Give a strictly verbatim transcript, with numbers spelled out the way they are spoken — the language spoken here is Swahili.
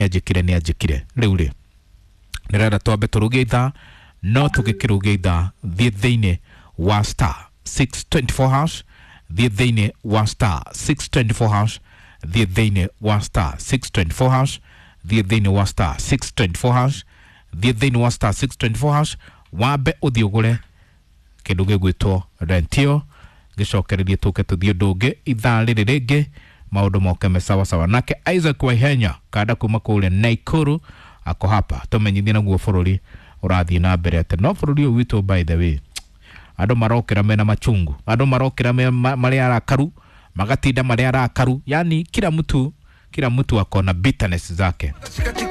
ajikire ni ajikire riu ri nirenda twambe turugie itha no tugikirugia itha thie thiini wa star six twenty-four hash thie thiini wa star six twenty-four hash thie thiini wa star six twenty-four hash thie thiini wa star six twenty-four hash thie thiini wa star six twenty-four hash wambe uthiugure kindu gigwitwo rentio gicokererie tuke tuthie ndungi itha riri ringi maundu moke me sawa sawa nake Isaac Waihenya kada kuma kule Naikuru ako hapa tumenyithia naguo bururi urathie na mbere ate no bururi uyu witu by the way ando marokera mena machungu ando marokera me mari arakaru magatinda mari arakaru yani kila mtu kila mtu akona bitterness zake